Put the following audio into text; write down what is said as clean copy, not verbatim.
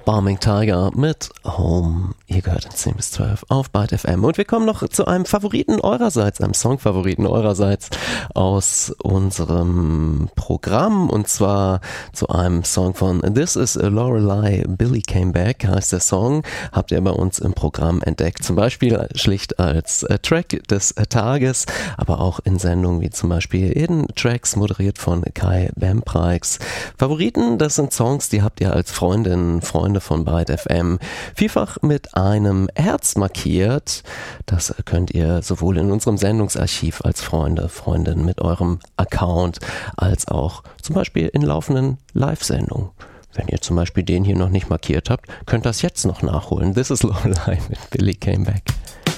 Bombing Tiger mit Home. Ihr gehört in 10 bis 12 auf Byte FM. Und wir kommen noch zu einem Favoriten eurerseits, einem Songfavoriten eurerseits aus unserem Programm. Und zwar zu einem Song von This is Lorelei, Billy Came Back heißt der Song. Habt ihr bei uns im Programm entdeckt. Zum Beispiel schlicht als Track des Tages, aber auch in Sendungen wie zum Beispiel Hidden Tracks, moderiert von Kai Bamprikes. Favoriten, das sind Songs, die habt ihr als Freunde von Byte FM vielfach mit einem Herz markiert. Das könnt ihr sowohl in unserem Sendungsarchiv als Freundinnen mit eurem Account, als auch zum Beispiel in laufenden Live-Sendungen. Wenn ihr zum Beispiel den hier noch nicht markiert habt, könnt ihr das jetzt noch nachholen. This is Lorelei mit Billy Came Back.